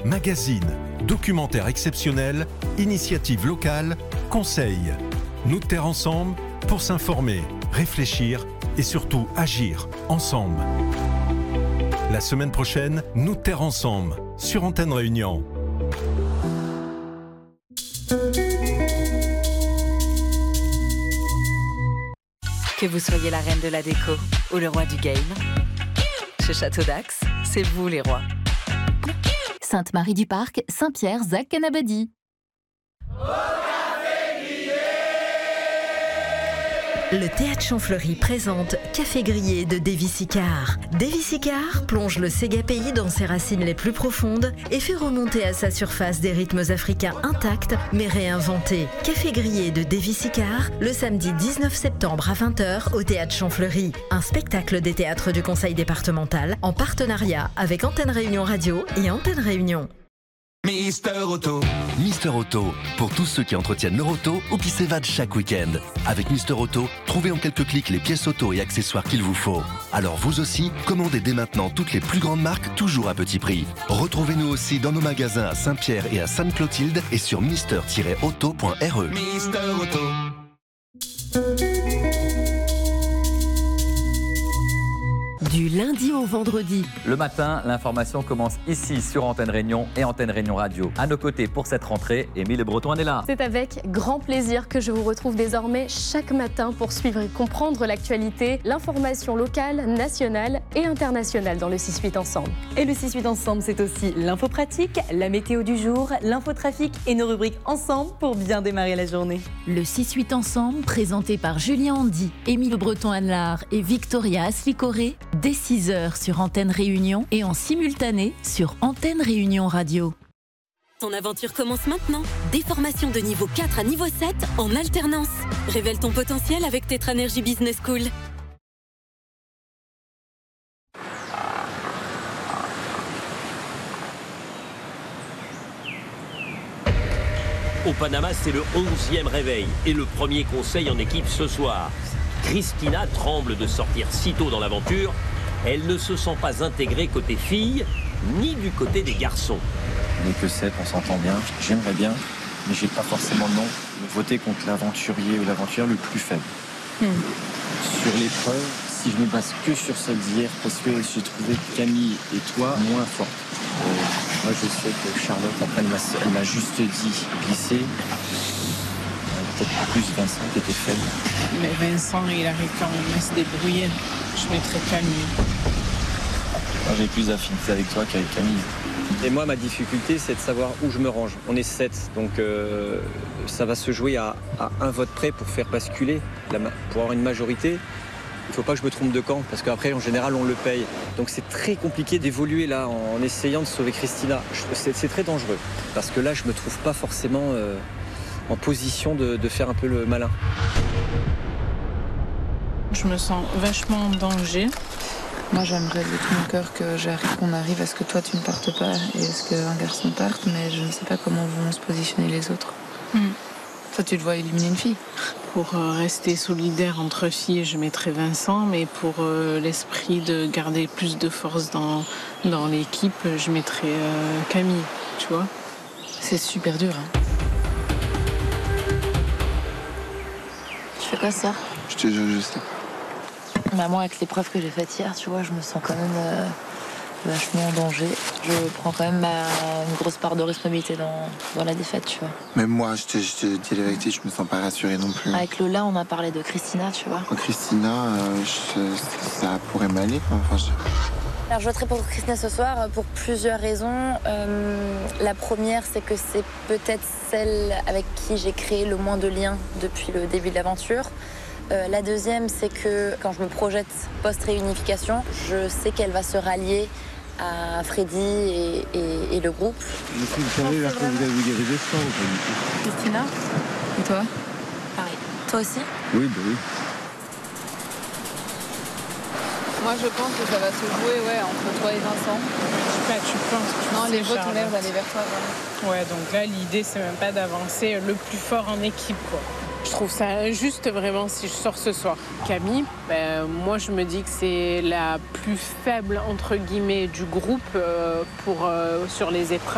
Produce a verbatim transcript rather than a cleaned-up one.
magazine, documentaire exceptionnel, initiative locale, conseils. Nous de Terre ensemble pour s'informer, réfléchir et surtout agir ensemble. La semaine prochaine, Nous de Terre ensemble sur Antenne Réunion. Que vous soyez la reine de la déco ou le roi du game, chez Château d'Axe, c'est vous les rois. Sainte-Marie-du-Parc, Saint-Pierre, Zac Canabadi. Le Théâtre Champfleury présente Café grillé de Davy Sicard. Davy Sicard plonge le Sega pays dans ses racines les plus profondes et fait remonter à sa surface des rythmes africains intacts mais réinventés. Café grillé de Davy Sicard, le samedi dix-neuf septembre à vingt heures au Théâtre Champfleury. Un spectacle des théâtres du Conseil départemental en partenariat avec Antenne Réunion Radio et Antenne Réunion. Mister Auto. Mister Auto, pour tous ceux qui entretiennent leur auto ou qui s'évadent chaque week-end. Avec Mister Auto, trouvez en quelques clics les pièces auto et accessoires qu'il vous faut. Alors vous aussi, commandez dès maintenant toutes les plus grandes marques, toujours à petit prix. Retrouvez-nous aussi dans nos magasins à Saint-Pierre et à Sainte-Clotilde et sur mister tiret auto point r e. Mister Auto. Du lundi au vendredi. Le matin, l'information commence ici sur Antenne Réunion et Antenne Réunion Radio. À nos côtés pour cette rentrée, Émile Breton est là. C'est avec grand plaisir que je vous retrouve désormais chaque matin pour suivre et comprendre l'actualité, l'information locale, nationale et internationale dans le six huit Ensemble. Et le six huit Ensemble, c'est aussi l'info pratique, la météo du jour, l'infotrafic et nos rubriques ensemble pour bien démarrer la journée. Le six huit Ensemble, présenté par Julien Handy, Émile Breton-Anlard et Victoria Aslicoré, dès six heures sur Antenne Réunion et en simultané sur Antenne Réunion Radio. Ton aventure commence maintenant. Des formations de niveau quatre à niveau sept en alternance. Révèle ton potentiel avec Tetranergy Business School. Au Panama, c'est le onzième réveil et le premier conseil en équipe ce soir. Christina tremble de sortir si tôt dans l'aventure. Elle ne se sent pas intégrée côté filles, ni du côté des garçons. On n'est que sept, on s'entend bien. J'aimerais bien, mais j'ai pas forcément le nom. Voter contre l'aventurier ou l'aventurière le plus faible. Hmm. Sur l'épreuve, si je me base que sur celle d'hier, parce que j'ai trouvé Camille et toi moins fortes. Euh, moi, je sais que Charlotte, après, elle m'a, elle m'a juste dit glisser. Peut-être plus Vincent qui était faible. Mais Vincent, il arrive quand même à se débrouiller. Je mettrais Camille. Moi, j'ai plus d'affinité avec toi qu'avec Camille. Et moi, ma difficulté, c'est de savoir où je me range. On est sept, donc euh, ça va se jouer à, à un vote près pour faire basculer, la, pour avoir une majorité. Il ne faut pas que je me trompe de camp, parce qu'après, en général, on le paye. Donc c'est très compliqué d'évoluer là, en, en essayant de sauver Christina. C'est, c'est très dangereux, parce que là, je ne me trouve pas forcément euh, en position de, de faire un peu le malin. Je me sens vachement en danger. Moi, j'aimerais de tout mon cœur que j'arrive, qu'on arrive à ce que toi, tu ne partes pas et à ce qu'un garçon parte, mais je ne sais pas comment vont se positionner les autres. Mm. Toi, tu te vois éliminer une fille. Pour euh, rester solidaire entre filles, je mettrais Vincent, mais pour euh, l'esprit de garder plus de force dans, dans l'équipe, je mettrais euh, Camille, tu vois. C'est super dur, hein. Tu fais quoi, ça? Je te jure, je sais. Bah moi, avec l'épreuve que j'ai faite hier, tu vois, je me sens quand même euh, vachement en danger. Je prends quand même ma, une grosse part de responsabilité dans, dans la défaite, tu vois. Même moi, je te, je te dis la vérité, je me sens pas rassurée non plus. Avec Lola, on a parlé de Christina, tu vois. Oh, Christina, euh, je, ça pourrait m'aller, quoi. Enfin, je... Alors, je voterai pour Christina ce soir pour plusieurs raisons. Euh, la première, c'est que c'est peut-être celle avec qui j'ai créé le moins de liens depuis le début de l'aventure. Euh, la deuxième, c'est que quand je me projette post-réunification, je sais qu'elle va se rallier à Freddy et, et, et le groupe. Est-ce que vous savez vers quoi vous avez dirigé ce soir ou pas du tout? Christina? Et toi? Pareil. Toi aussi? Oui, bah oui. Moi, je pense que ça va se jouer ouais, entre toi et Vincent. Je sais pas, tu penses tu Non, sais, les votes Charlotte. ont l'air d'aller vers toi. Voilà. Ouais, donc là, l'idée, c'est même pas d'avancer le plus fort en équipe, quoi. Je trouve ça injuste vraiment si je sors ce soir. Camille, ben, moi je me dis que c'est la plus faible entre guillemets du groupe euh, pour, euh, sur les épreuves.